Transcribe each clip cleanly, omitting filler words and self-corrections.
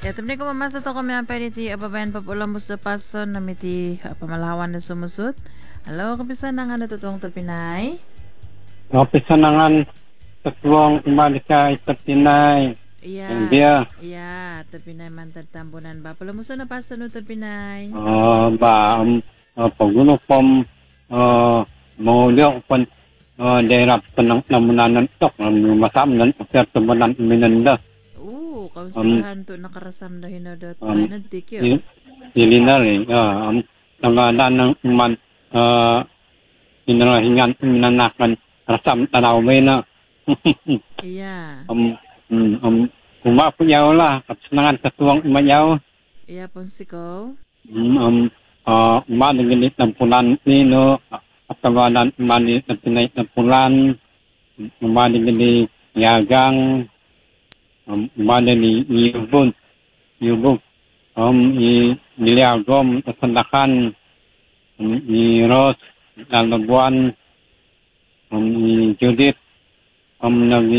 Ya, tumne ko mamasa to kami ang pwede ti ababayan pa pula mo sa pason na miti pamalawan na sumusot. Hello, kapisa na nga natutong tapinay. Opisa na nga sa tuwang umalika itatinay. Iya, India, iya, tapinay man tatambunan ba. Pula mo sa napasan no tapinay. ba, paguno pom, mauliok pon, daerah penang namunanan tok, masam nan, upir temenan minanda, Kaunsilahan to nakarasam na hinadot um, by nagtikyo. ilinari, nanganan ng man, inarahingan, minanakan, rasam tanaw may na, Iya, um, umapuyaw la, kapsanangan sa tuwang umayaw, iya ponsiko. Umalinginit ng pulan nino, at tawanan umalinginit ng pinay ng pulan, umalinginit yagang, umalinginit yubog, niliagom, kasandakan, ni Ros, Lalabuan, ni Judith, nagi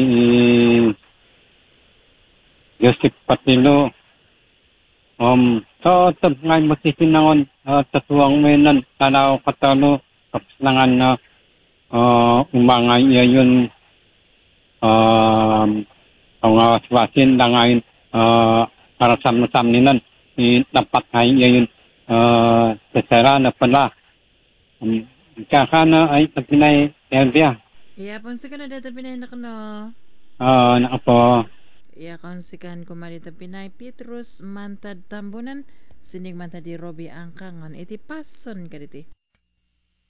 Joseph Patilo, so tab ngay masisinangon sa tuwang menan tanaw katalo kapslangan na umangay yun ang waswasin na ngayon para sa ninan dapat ngay yun sesera na pala kakana ay tapinay Elvia Iya ponsiko na data pinay na kano. nakapo Iya kaunsikan ko marita pinay Petrus mantad tambunan. Sinig mantad di Robbie Angkangon. Iti pason ka diti.